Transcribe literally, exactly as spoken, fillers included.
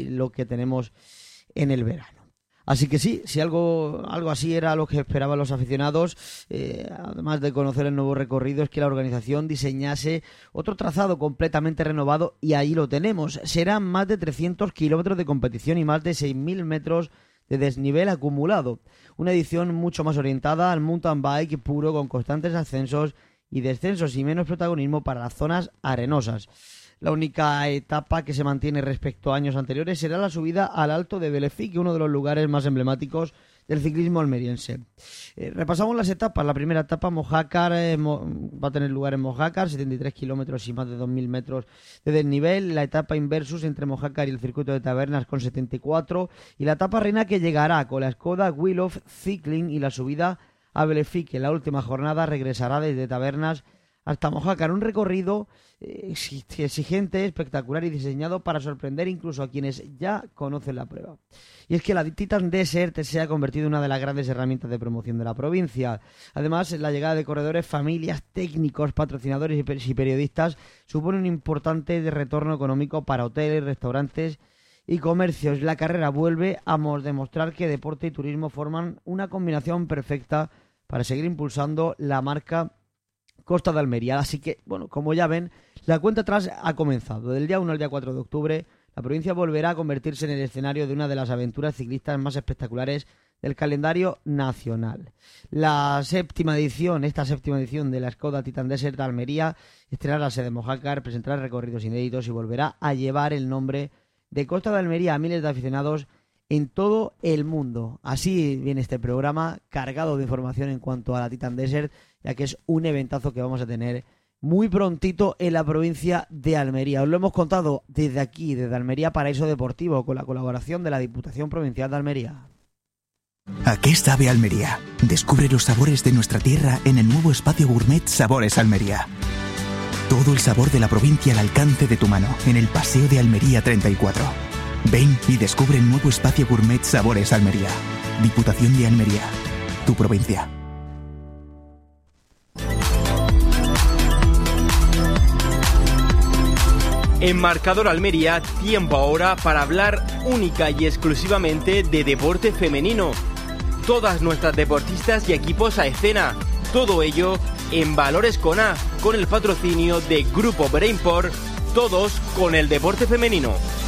lo que tenemos en el verano. Así que sí, si algo algo así era lo que esperaban los aficionados, eh, además de conocer el nuevo recorrido, es que la organización diseñase otro trazado completamente renovado, y ahí lo tenemos. Serán más de trescientos kilómetros de competición y más de seis mil metros de desnivel acumulado. Una edición mucho más orientada al mountain bike puro, con constantes ascensos y descensos y menos protagonismo para las zonas arenosas. La única etapa que se mantiene respecto a años anteriores será la subida al Alto de Belefique, uno de los lugares más emblemáticos del ciclismo almeriense. Eh, repasamos las etapas. La primera etapa, Mojácar, eh, Mo, va a tener lugar en Mojácar, setenta y tres kilómetros y más de dos mil metros de desnivel. La etapa Inversus entre Mojácar y el circuito de Tabernas con setenta y cuatro. Y la etapa reina, que llegará con la Skoda Wheel of Cycling y la subida a Belefique. La última jornada regresará desde Tabernas hasta Mojácar, un recorrido exigente, espectacular y diseñado para sorprender incluso a quienes ya conocen la prueba. Y es que la Titan Desert se ha convertido en una de las grandes herramientas de promoción de la provincia. Además, la llegada de corredores, familias, técnicos, patrocinadores y periodistas supone un importante retorno económico para hoteles, restaurantes y comercios. La carrera vuelve a demostrar que deporte y turismo forman una combinación perfecta para seguir impulsando la marca Costa de Almería. Así que, bueno, como ya ven, la cuenta atrás ha comenzado. Del día uno al día cuatro de octubre, la provincia volverá a convertirse en el escenario de una de las aventuras ciclistas más espectaculares del calendario nacional. La séptima edición, esta séptima edición de la Skoda Titan Desert de Almería, estrenará la sede de Mojácar, presentará recorridos inéditos y volverá a llevar el nombre de Costa de Almería a miles de aficionados en todo el mundo. Así viene este programa, cargado de información en cuanto a la Titan Desert, ya que es un eventazo que vamos a tener muy prontito en la provincia de Almería. Os lo hemos contado desde aquí, desde Almería Paraíso Deportivo, con la colaboración de la Diputación Provincial de Almería. ¿A qué sabe Almería? Descubre los sabores de nuestra tierra en el nuevo espacio gourmet Sabores Almería. Todo el sabor de la provincia al alcance de tu mano, en el Paseo de Almería treinta y cuatro. Ven y descubre el nuevo espacio gourmet Sabores Almería. Diputación de Almería, tu provincia. En Marcador Almería, tiempo ahora para hablar única y exclusivamente de deporte femenino. Todas nuestras deportistas y equipos a escena. Todo ello en Valores con A, con el patrocinio de Grupo Brainport. Todos con el deporte femenino.